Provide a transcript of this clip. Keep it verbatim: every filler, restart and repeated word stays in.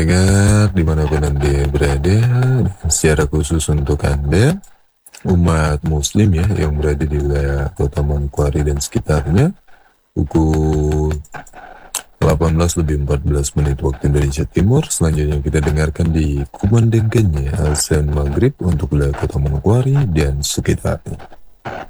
pendengar dimanapun Anda berada, secara khusus untuk Anda umat muslim ya yang berada di wilayah Kota Manokwari dan sekitarnya, pukul delapan belas lebih empat belas menit waktu Indonesia Timur. Selanjutnya kita dengarkan di kumandangkannya azan maghrib untuk wilayah Kota Manokwari dan sekitarnya.